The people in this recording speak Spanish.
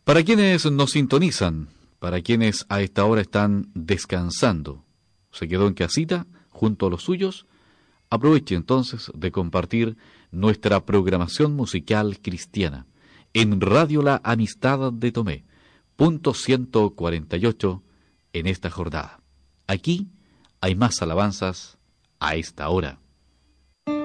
Para quienes nos sintonizan, para quienes a esta hora están descansando, se quedó en casita junto a los suyos, aproveche entonces de compartir nuestra programación musical cristiana en Radio La Amistad de Tomé, punto 148 en esta jornada. Aquí hay más alabanzas a esta hora.